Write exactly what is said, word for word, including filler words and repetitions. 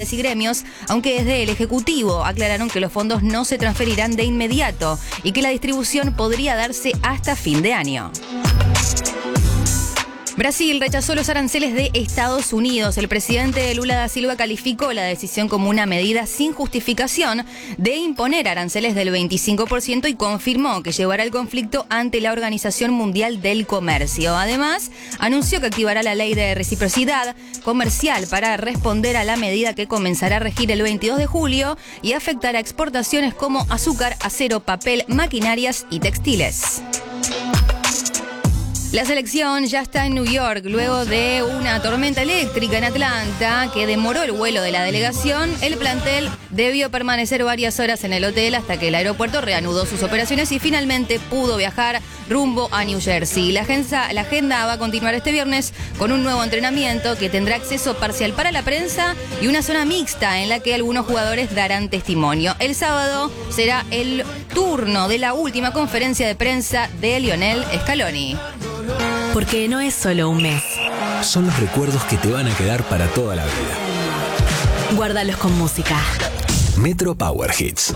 entidades y gremios, aunque desde el Ejecutivo aclararon que los fondos no se transferirán de inmediato y que la distribución podría darse hasta fin de año. Brasil rechazó los aranceles de Estados Unidos. El presidente Lula da Silva calificó la decisión como una medida sin justificación de imponer aranceles del veinticinco por ciento y confirmó que llevará el conflicto ante la Organización Mundial del Comercio. Además, anunció que activará la ley de reciprocidad comercial para responder a la medida que comenzará a regir el veintidós de julio y afectará exportaciones como azúcar, acero, papel, maquinarias y textiles. La selección ya está en New York luego de una tormenta eléctrica en Atlanta que demoró el vuelo de la delegación. El plantel debió permanecer varias horas en el hotel hasta que el aeropuerto reanudó sus operaciones y finalmente pudo viajar rumbo a New Jersey. La agenda, la agenda va a continuar este viernes con un nuevo entrenamiento que tendrá acceso parcial para la prensa y una zona mixta en la que algunos jugadores darán testimonio. El sábado será el turno de la última conferencia de prensa de Lionel Scaloni. Porque no es solo un mes. Son los recuerdos que te van a quedar para toda la vida. Guárdalos con música. Metro Power Hits.